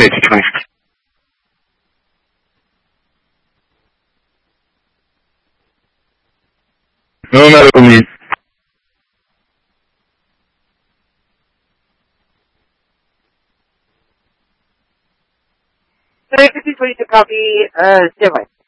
minutes, 20. No medical need. So, this is ready to copy, standby.